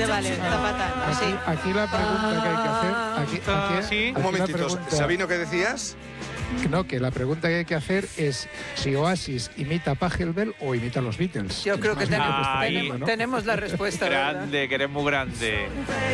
te vale, Zapata. Sí. Aquí la pregunta que hay que hacer... Sí. Un momentito, Sabino, ¿qué decías? No, que la pregunta que hay que hacer es si Oasis imita a Pachelbel o imita a los Beatles. Yo creo que Ahí. tenemos la respuesta. ¿Verdad? Grande, que eres muy grande.